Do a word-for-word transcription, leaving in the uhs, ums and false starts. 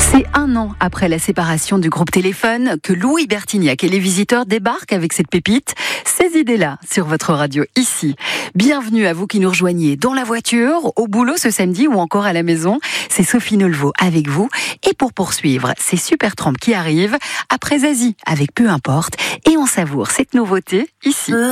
C'est un an après la séparation du groupe Téléphone que Louis Bertignac et les visiteurs débarquent avec cette pépite, ces idées-là, sur votre radio ici. Bienvenue à vous qui nous rejoignez dans la voiture, au boulot ce samedi ou encore à la maison. C'est Sophie Nolveau avec vous. Et pour poursuivre, c'est Supertramp qui arrive après Zazie avec Peu importe. Et on savoure cette nouveauté ici.